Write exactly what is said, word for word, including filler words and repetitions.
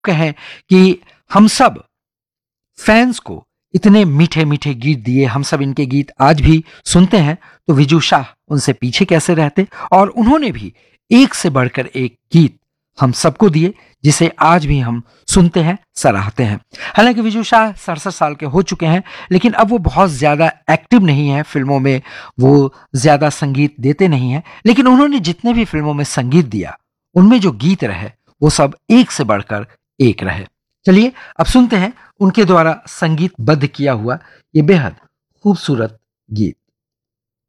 कहें कि हम सब फैंस को इतने मीठे मीठे गीत दिए, हम सब इनके गीत आज भी सुनते हैं, तो विजू शाह उनसे पीछे कैसे रहते। और उन्होंने भी एक से बढ़कर एक गीत हम सबको दिए, जिसे आज भी हम सुनते हैं, सराहते हैं। हालांकि विजू शाह सड़सठ साल के हो चुके हैं, लेकिन अब वो बहुत ज्यादा एक्टिव नहीं है फिल्मों में, वो ज्यादा संगीत देते नहीं हैं। लेकिन उन्होंने जितने भी फिल्मों में संगीत दिया, उनमें जो गीत रहे वो सब एक से बढ़कर एक रहे। चलिए अब सुनते हैं उनके द्वारा संगीतबद्ध किया हुआ ये बेहद खूबसूरत गीत।